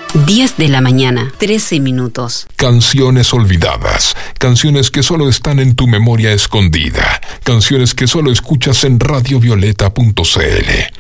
10 de la mañana, 13 minutos. Canciones olvidadas, canciones que solo están en tu memoria escondida, canciones que solo escuchas en radiovioleta.cl.